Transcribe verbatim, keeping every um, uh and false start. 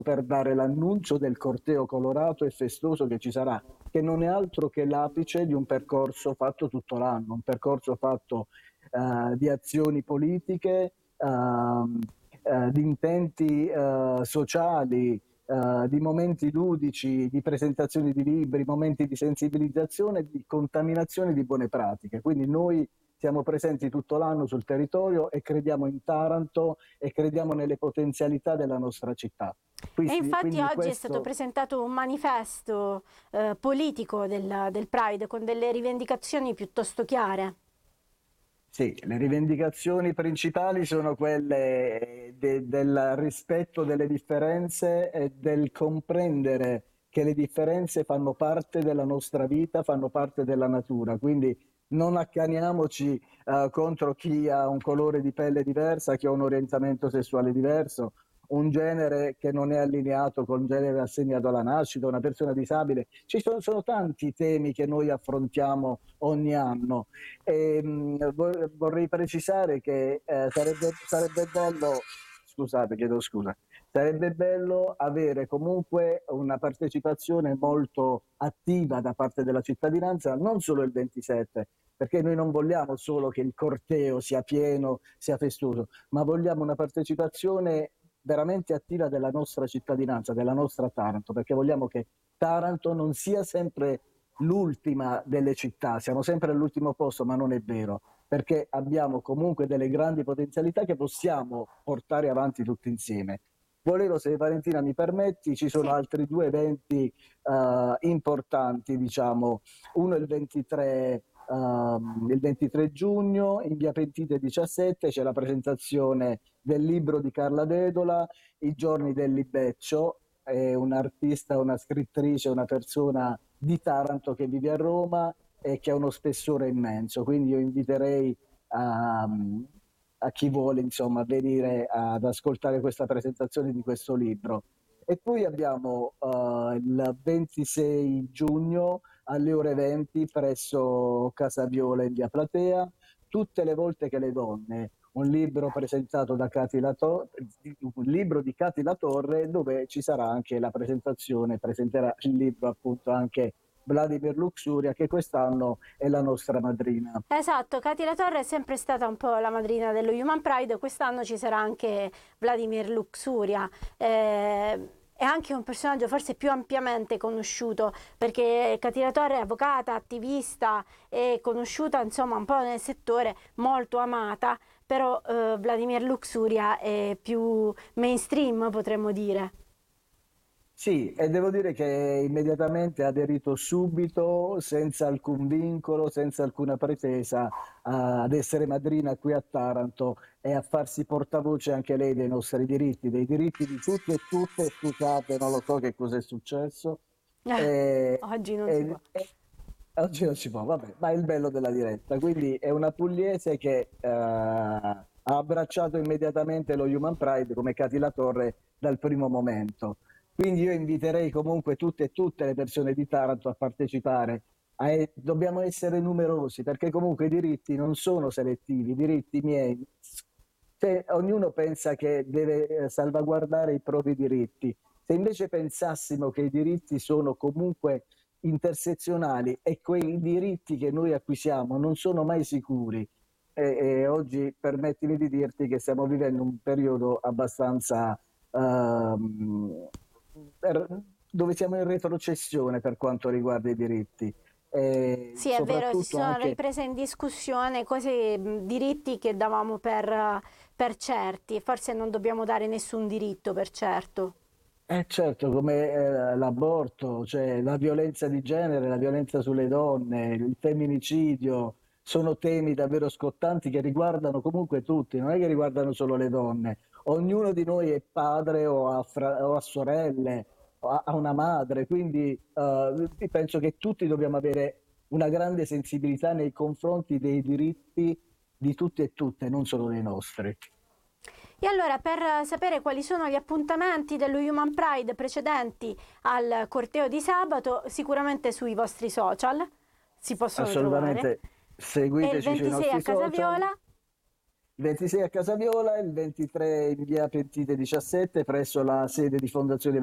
per dare l'annuncio del corteo colorato e festoso che ci sarà, che non è altro che l'apice di un percorso fatto tutto l'anno, un percorso fatto uh, di azioni politiche, uh, uh, di intenti uh, sociali, uh, di momenti ludici, di presentazioni di libri, momenti di sensibilizzazione, di contaminazione di buone pratiche. Quindi noi siamo presenti tutto l'anno sul territorio e crediamo in Taranto e crediamo nelle potenzialità della nostra città. E Quindi, infatti quindi oggi questo... è stato presentato un manifesto eh, politico del, del Pride con delle rivendicazioni piuttosto chiare. Sì, le rivendicazioni principali sono quelle de, del rispetto delle differenze e del comprendere che le differenze fanno parte della nostra vita, fanno parte della natura, quindi non accaniamoci uh, contro chi ha un colore di pelle diversa, chi ha un orientamento sessuale diverso, un genere che non è allineato con il genere assegnato alla nascita, una persona disabile. Ci sono, sono tanti temi che noi affrontiamo ogni anno. E, mh, vorrei precisare che eh, sarebbe, sarebbe bello, scusate, chiedo scusa, sarebbe bello avere comunque una partecipazione molto attiva da parte della cittadinanza, non solo il ventisette, perché noi non vogliamo solo che il corteo sia pieno, sia festoso, ma vogliamo una partecipazione veramente attiva della nostra cittadinanza, della nostra Taranto, perché vogliamo che Taranto non sia sempre l'ultima delle città, siamo sempre all'ultimo posto, ma non è vero, perché abbiamo comunque delle grandi potenzialità che possiamo portare avanti tutti insieme. Volevo, se Valentina mi permetti, ci sono Sì. altri due eventi uh, importanti, diciamo, uno il ventitré, uh, il ventitré giugno, in via Pentite diciassette c'è la presentazione del libro di Carla Dedola, I giorni del Libeccio, è un'artista, una scrittrice, una persona di Taranto che vive a Roma e che ha uno spessore immenso, quindi io inviterei a, a chi vuole insomma venire ad ascoltare questa presentazione di questo libro. E poi abbiamo uh, il ventisei giugno alle ore venti presso Casa Viola in via Platea, tutte le volte che le donne, un libro presentato da Cati Latorre, un libro di Cati Latorre dove ci sarà anche la presentazione, presenterà il libro appunto anche Vladimir Luxuria, che quest'anno è la nostra madrina. Esatto, Cati Latorre è sempre stata un po' la madrina dello Human Pride, quest'anno ci sarà anche Vladimir Luxuria. Eh, è anche un personaggio forse più ampiamente conosciuto, perché Cati Latorre è avvocata, attivista, è conosciuta insomma un po' nel settore, molto amata, però eh, Vladimir Luxuria è più mainstream, potremmo dire. Sì, e devo dire che immediatamente ha aderito subito, senza alcun vincolo, senza alcuna pretesa, a- ad essere madrina qui a Taranto e a farsi portavoce anche lei dei nostri diritti, dei diritti di tutti e tutte. Scusate, non lo so che cosa è successo. Eh, E, oggi non si può. e- e- oggi non si può, vabbè, ma è il bello della diretta. Quindi è una pugliese che eh, ha abbracciato immediatamente lo Human Pride come Cati Latorre dal primo momento. Quindi io inviterei comunque tutte e tutte le persone di Taranto a partecipare. A e- dobbiamo essere numerosi perché comunque i diritti non sono selettivi, i diritti miei. Se ognuno pensa che deve eh, salvaguardare i propri diritti, se invece pensassimo che i diritti sono comunque intersezionali e quei diritti che noi acquisiamo non sono mai sicuri, e, e oggi permettimi di dirti che stiamo vivendo un periodo abbastanza ehm, per- dove siamo in retrocessione per quanto riguarda i diritti e Sì, è vero, si soprattutto sono anche. riprese in discussione cose, mh, diritti che davamo per, per certi, e forse non dobbiamo dare nessun diritto per certo. Eh certo, come eh, l'aborto, cioè la violenza di genere, la violenza sulle donne, il femminicidio, sono temi davvero scottanti che riguardano comunque tutti, non è che riguardano solo le donne. Ognuno di noi è padre o ha, fra- o ha sorelle, o ha, ha una madre, quindi eh, penso che tutti dobbiamo avere una grande sensibilità nei confronti dei diritti di tutti e tutte, non solo dei nostri. E allora, per sapere quali sono gli appuntamenti dello Human Pride precedenti al corteo di sabato, sicuramente sui vostri social si possono trovare. Assolutamente, E il seguiteci sui ventisei a nostri Casa social. Viola. il ventisei a Casa Viola, il ventitré in via Pentite diciassette presso la sede di Fondazione